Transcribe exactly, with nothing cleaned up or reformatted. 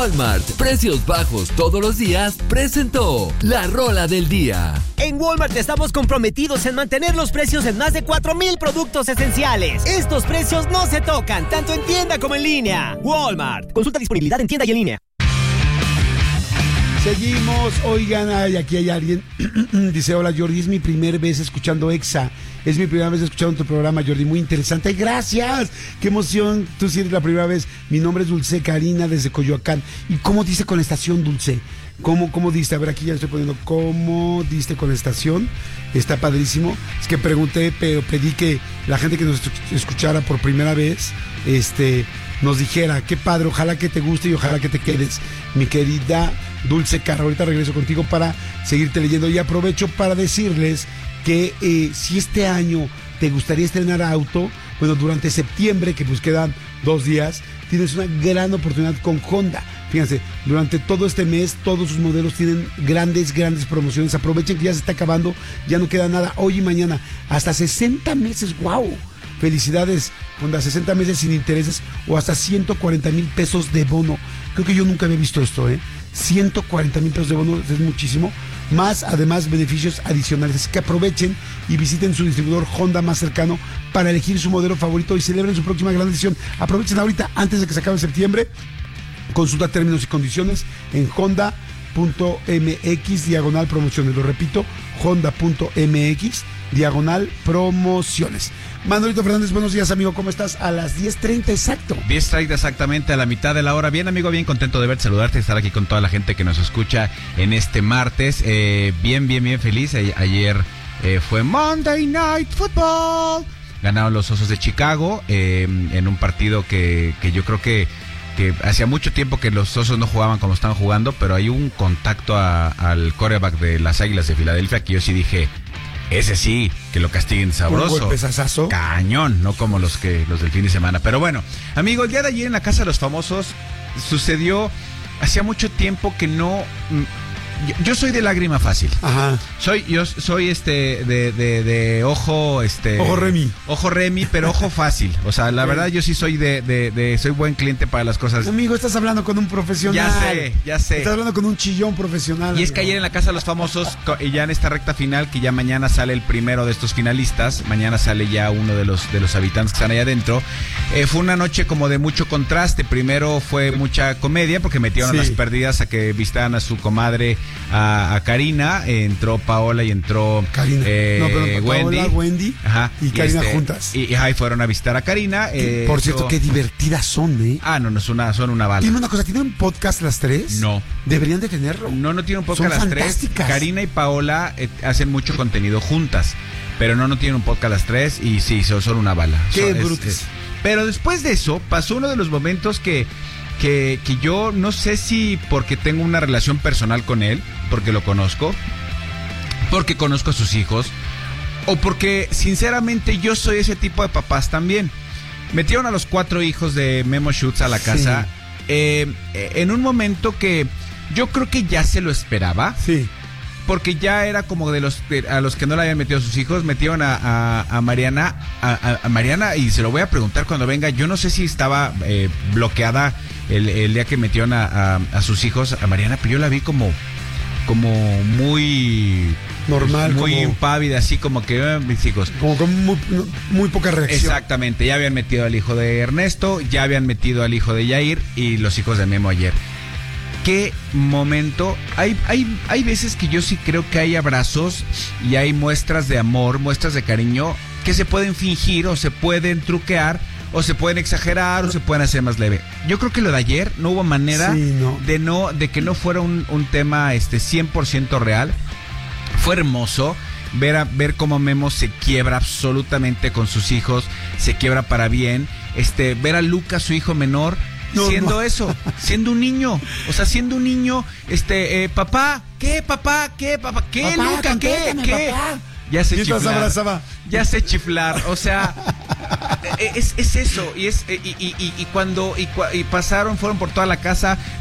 Walmart, precios bajos todos los días, presentó la rola del día. En Walmart estamos comprometidos en mantener los precios en más de cuatro mil productos esenciales. Estos precios no se tocan, tanto en tienda como en línea. Walmart. Consulta disponibilidad en tienda y en línea. Seguimos, oigan, ay, aquí hay alguien, dice, hola Jordi, es mi primera vez escuchando Exa, es mi primera vez escuchando tu programa, Jordi, muy interesante, gracias, qué emoción, tú sí eres la primera vez, mi nombre es Dulce Karina desde Coyoacán, ¿y cómo diste con la estación, Dulce? ¿Cómo, cómo diste? A ver, aquí ya estoy poniendo, ¿cómo diste con la estación? Está padrísimo, es que pregunté, pero pedí que la gente que nos escuchara por primera vez, este... nos dijera, qué padre, ojalá que te guste y ojalá que te quedes, mi querida Dulce Carra. Ahorita regreso contigo para seguirte leyendo y aprovecho para decirles que eh, si este año te gustaría estrenar auto, bueno, durante septiembre, que pues quedan dos días, tienes una gran oportunidad con Honda. Fíjense, durante todo este mes, todos sus modelos tienen grandes, grandes promociones. Aprovechen que ya se está acabando, ya no queda nada, hoy y mañana, hasta sesenta meses, wow. Felicidades, Honda, sesenta meses sin intereses o hasta ciento cuarenta mil pesos de bono. Creo que yo nunca había visto esto, ¿eh? ciento cuarenta mil pesos de bono es muchísimo. Más, además, beneficios adicionales. Así que aprovechen y visiten su distribuidor Honda más cercano para elegir su modelo favorito y celebren su próxima gran decisión. Aprovechen ahorita, antes de que se acabe septiembre. Consulta términos y condiciones en honda punto m x diagonal promociones. Lo repito, honda punto m x diagonal promociones. Manolito Fernández, buenos días, amigo, ¿cómo estás? A las diez treinta exacto. diez treinta exactamente, a la mitad de la hora. Bien, amigo, bien contento de verte, saludarte, estar aquí con toda la gente que nos escucha en este martes. Eh, bien, bien, bien feliz. A- ayer eh, fue Monday Night Football. Ganaron los Osos de Chicago eh, en un partido que, que yo creo que que hacía mucho tiempo que los Osos no jugaban como estaban jugando, pero hay un contacto a, al quarterback de las Águilas de Filadelfia que yo sí dije, ese sí, que lo castiguen sabroso. Un golpezazazo. Cañón, no como los que los del fin de semana. Pero bueno, amigo, el día de ayer en la Casa de los Famosos sucedió, hacía mucho tiempo que no... Yo, yo soy de lágrima fácil. Ajá. Soy, yo soy este de, de, de ojo, este. Ojo Remy. Ojo Remy, pero ojo fácil. O sea, la verdad yo sí soy de, de, de soy buen cliente para las cosas. Amigo, estás hablando con un profesional. Ya sé, ya sé. Estás hablando con un chillón profesional. Y es que ayer en la Casa de los Famosos, y ya en esta recta final, que ya mañana sale el primero de estos finalistas, mañana sale ya uno de los de los habitantes que están allá adentro, eh, fue una noche como de mucho contraste. Primero fue mucha comedia, porque metieron Sí. a las perdidas a que visitaran a su comadre, a, a Karina, eh, entró Paola y entró Karina. eh, no, pero Wendy. Paola, Wendy Ajá. y Karina este, juntas. Y, y ahí fueron a visitar a Karina. Que, eh, por cierto, eso- qué divertidas son, ¿eh? Ah, no, no, es una, son una bala. Dime una cosa, ¿tienen un podcast las tres? No. Deberían de tenerlo. No, no tienen un podcast Son las tres. fantásticas. Karina y Paola eh, hacen mucho contenido juntas, pero no, no tienen un podcast las tres y sí, son, son una bala. Qué Son- es- brutes. es- Pero después de eso, pasó uno de los momentos que, que, que yo no sé si porque tengo una relación personal con él, porque lo conozco, porque conozco a sus hijos, o porque sinceramente yo soy ese tipo de papás también. Metieron a los cuatro hijos de Memo Schutz a la casa, Sí. eh, en un momento que yo creo que ya se lo esperaba. Sí. Porque ya era como de los de- a los que no le habían metido a sus hijos, metieron a, a, a Mariana, a, a- a Mariana, y se lo voy a preguntar cuando venga. Yo no sé si estaba eh, bloqueada el, el día que metieron a, a, a sus hijos a Mariana, pero yo la vi como, como muy Normal, muy como- impávida, así como que eh, mis hijos. Como con muy, muy poca reacción. Exactamente, ya habían metido al hijo de Ernesto, ya habían metido al hijo de Yair y los hijos de Memo ayer. Qué momento. Hay, hay, hay veces que yo sí creo que hay abrazos y hay muestras de amor, muestras de cariño que se pueden fingir o se pueden truquear o se pueden exagerar o se pueden hacer más leve. Yo creo que lo de ayer no hubo manera Sí, no. de no de que no fuera un, un tema este cien por ciento real. Fue hermoso ver, a, ver cómo Memo se quiebra absolutamente con sus hijos, se quiebra para bien. Este, ver a Lucas, su hijo menor, No, siendo no. eso, siendo un niño, o sea, siendo un niño, este, eh, papá, ¿qué, papá, qué, papá, qué, Papá, Luca, qué, contéstame, qué? papá. Ya sé Mientras chiflar, abrazaba. ya sé chiflar, o sea, es, es eso, y es, y, y, y, y cuando, y, cua- y pasaron, fueron por toda la casa.